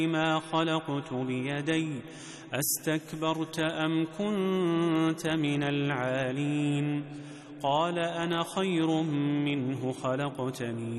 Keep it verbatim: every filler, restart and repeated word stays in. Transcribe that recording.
ما خلقت بيدي أستكبرت أم كنت من العالين قال أنا خير منه خلقتني